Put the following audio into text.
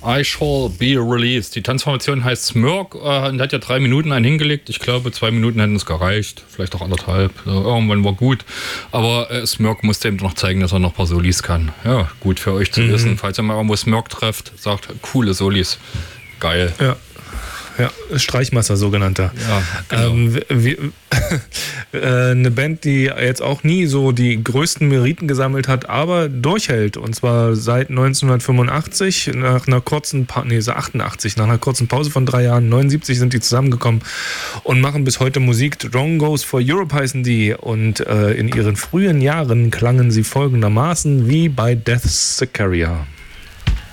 I Shall Be Released. Die Tanzformation heißt Smirk und hat ja 3 Minuten einen hingelegt. Ich glaube, 2 Minuten hätten es gereicht. Vielleicht auch 1,5. Irgendwann war gut. Aber Smirk musste eben noch zeigen, dass er noch ein paar Solis kann. Ja, gut für euch zu wissen. Falls ihr mal irgendwo Smirk trefft, sagt, coole Solis. Geil. Ja, Streichmasser sogenannter. Ja, genau. Eine Band, die jetzt auch nie so die größten Meriten gesammelt hat, aber durchhält. Und zwar seit 1985, nach einer kurzen 88, nach einer kurzen Pause von 3 Jahren, 79 sind die zusammengekommen und machen bis heute Musik. Drone Goes for Europe heißen die. Und in ihren frühen Jahren klangen sie folgendermaßen wie bei Death Sicaria.